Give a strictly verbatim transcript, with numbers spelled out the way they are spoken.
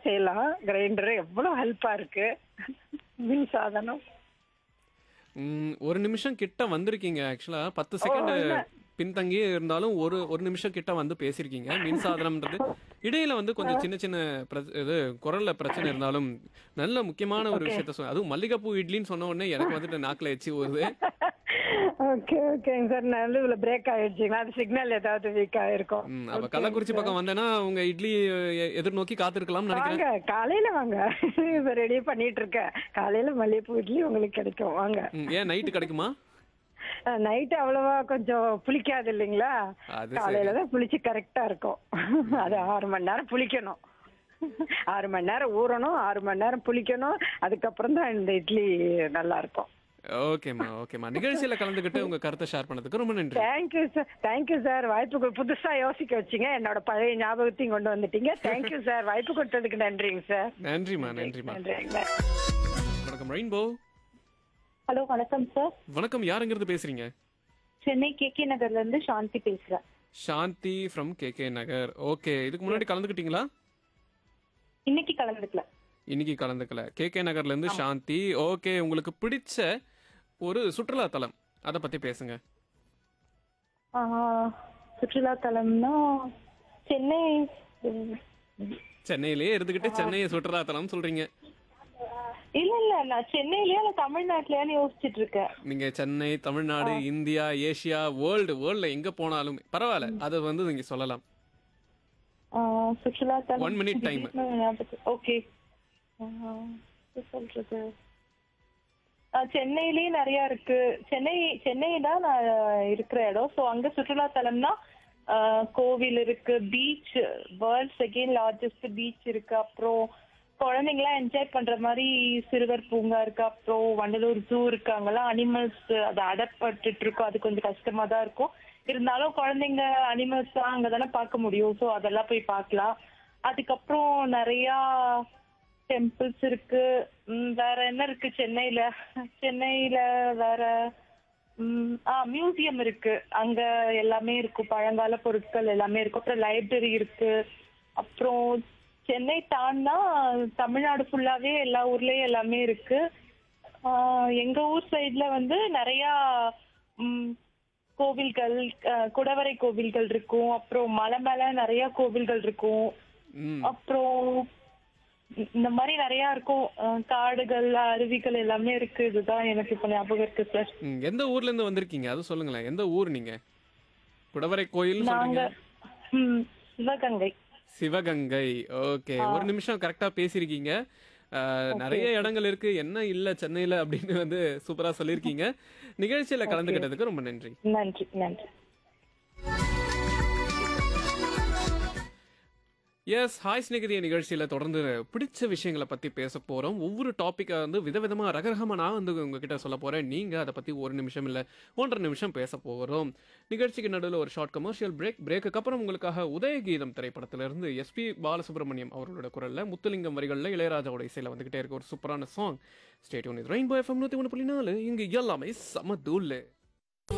செய்யலாம். கிரைண்டர் எவ்வளோ ஹெல்ப்பா இருக்கு. மின் சாதனம். ம், ஒரு நிமிஷம் கிட்ட வந்திருக்கீங்க. ஆக்சுவலா பத்து ஓ! செகண்ட் இல்ல. பின்தங்கியே இருந்தாலும் ஒரு ஒரு நிமிஷம் கிட்ட வந்து பேசியிருக்கீங்க. மின்சாதனம்ன்றது இடையில வந்து கொஞ்சம் சின்ன சின்ன பிரச்ச இது குரல்ல பிரச்சனை இருந்தாலும் நல்ல முக்கியமான ஒரு ஓகே. விஷயத்த சொன்ன. அதுவும் மல்லிகைப்பூ இட்லின்னு சொன்ன உடனே எனக்கு வந்துட்டு நாக்குல எச்சி ஊறுது. ஓகே, ஓகேங்க சார். நடுவுல பிரேக் ஆயிடுச்சுங்களா? அது சிக்னல் ஏதாவது வீக் ஆயிருக்கும். ம், அப்ப ஓகேங்க கள்ளக்குறிச்சி சார். பக்கம் வந்தேன்னா உங்க இட்லி எ- எதிர்நோக்கி காத்திருக்கலாம்னு நினைக்கிறேன். வாங்க, காலையில வாங்க. இப்ப ரெடி பண்ணிட்டு இருக்கேன். காலையில மல்லிகைப்பூ இட்லி உங்களுக்கு கிடைக்கும். வாங்க. ம், ஏன் நைட்டு கிடைக்குமா? நைட்டு அவ்வளவா கொஞ்சம் புளிக்காது இல்லைங்களா? அது சரி. காலையில தான் புளிச்சு கரெக்டா இருக்கும். அது ஆறு மணி நேரம் புளிக்கணும். ஆறு மணி நேரம் ஊறணும், ஆறு மணி நேரம் புளிக்கணும். அதுக்கப்புறம் தான் இந்த இட்லி நல்லா இருக்கும். ஓகேம்மா, ஓகேம்மா. நிகழ்ச்சியில கலந்துக்கிட்டு உங்க கருத்தை ஷேர் பண்ணதுக்கு ரொம்ப நன்றி. Thank you sir. Thank you sir. வாய்ப்புக்கு புதுசா யோசிக்க வச்சீங்க. என்னோட பழைய ஞாபகத்தையும் கொண்டு வந்துட்டீங்க. Thank you sir. வாய்ப்பு கொடுத்ததுக்கு நன்றிங்க சார். நன்றிம்மா, நன்றிம்மா. நன்றிங்க. வணக்கம் ரெயின்போ. ஹலோ வணக்கம் சார். வணக்கம், யாருங்கிறது பேசுறீங்க? சென்னை கே கே நகர்ல இருந்து சாந்தி பேசுறேன். சாந்தி from K K Nagar. Okay, இதுக்கு முன்னாடி கலந்துக்கிட்டீங்களா? இன்னைக்கு கலந்துக்கல. இன்னைக்கு கலந்துக்கல. கே கே நகர்ல இருந்து சாந்தி. ஓகே, உங்களுக்கு பிடிச்ச ஒரு சுற்றுலா தலம் அதை பத்தி பேசுங்க. ஆஹ், சுற்றுலா தலம்னா சென்னை. உம், சென்னையிலேயே இருந்துகிட்டு சென்னையை சுற்றுலா தலம் சொல்றீங்க. இல்ல இல்ல நான் சென்னையிலயா இல்ல தமிழ்நாட்டுலயான்னு யோசிச்சுட்டு இருக்கேன். நீங்க Chennai, Tamil Nadu, India, Asia, world வேர்ல்ட்ல எங்க போனாலும் பரவாயில்ல, அதை வந்து நீங்க சொல்லலாம். ஆஹ், சுற்றுலா தலம் One minute time. ஓகே. சொல்றது ஆஹ், சென்னையிலயே நிறைய இருக்கு. சென்னை சென்னை தான் நான் இருக்கிற இடம். ஸோ அங்க சுற்றுலா தலம்னா ஆஹ், கோவில் இருக்கு, beach, world second largest beach இருக்கு. அப்புறம் குழந்தைங்களாம் என்ஜாய் பண்ற மாதிரி சிறுவர் பூங்கா இருக்கு. அப்புறம் வண்டலூர் ஜூ இருக்கு. அங்கெல்லாம் அனிமல்ஸ் அது அடப்பட்டுட்டு இருக்கும். அது கொஞ்சம் கஷ்டமா தான் இருக்கும். இருந்தாலும் குழந்தைங்க அனிமல்ஸ் தான் அங்கதானே பார்க்க முடியும். ஸோ அதெல்லாம் போய் பார்க்கலாம். அதுக்கப்புறம் நிறைய டெம்பிள்ஸ் இருக்கு. ம், வேற என்ன இருக்கு சென்னையில? சென்னையில வேற ம், ஆ மியூசியம் இருக்கு. அங்க எல்லாமே இருக்கும். பழங்கால பொருட்கள் எல்லாமே இருக்கும். அப்புறம் லைப்ரரி இருக்கு. அப்புறம் சென்னை தாண்டா தமிழ்நாடு ஃபுல்லாவே எல்லா ஊர்லயும் எல்லாமே இருக்கு. ஆஹ், எங்க ஊர் சைட்ல வந்து நிறைய ம், கோவில்கள், அஹ், குடவரை கோவில்கள் இருக்கும். அப்புறம் மலை மேல நிறைய கோவில்கள் இருக்கும். ம், அப்புறம் இ- இந்த மாதிரி நிறைய இருக்கும். அஹ், காடுகள், அருவிகள் எல்லாமே இருக்கு. இதுதான் எனக்கு இப்ப ஞாபகம் இருக்கு சார். ம். எந்த ஊர்ல இருந்து வந்திருக்கீங்க அது சொல்லுங்களேன். எந்த ஊர் நீங்க? குடவரை கோயில் நாங்க சொல்றீங்க. ம், சிவகங்கை. சிவகங்கை. ஓகே, ஒரு நிமிஷம் கரெக்டா பேசியிருக்கீங்க. அஹ், நிறைய இடங்கள் இருக்கு, என்ன இல்ல சென்னையில அப்படின்னு வந்து சூப்பரா சொல்லியிருக்கீங்க. நிகழ்ச்சியில கலந்துக்கிட்டதுக்கு ரொம்ப நன்றி. நன்றி நன்றி. எஸ், ஹாய் ஸ்நேகிதிய நிகழ்ச்சியில தொடர்ந்து பிடிச்ச விஷயங்களை பத்தி பேச போறோம். ஒவ்வொரு டாபிக்கா வந்து விதவிதமா ரகரகமா நான் வந்து உங்ககிட்ட சொல்ல போறேன். நீங்க அதை பத்தி ஒரு நிமிஷம் இல்ல ஒன்றரை நிமிஷம் பேச போறோம். நிகழ்ச்சிக்கு நடுவில் ஒரு ஷார்ட் கமர்ஷியல் பிரேக். பிரேக்குக்கு அப்புறம் உங்களுக்காக உதயகீதம் திரைப்படத்திலிருந்து எஸ்பி பாலசுப்ரமணியம் அவர்களோட குரல்ல முத்துலிங்கம் வரிகள்ல இளையராஜாவோட இசையில வந்துகிட்டே இருக்க ஒரு சூப்பரான சாங். Stay tune. இது ரெயின்போ எஃப்எம் நூத்தி ஒன்று புள்ளி நாலு. இங்க எல்லாமே சம தூள்.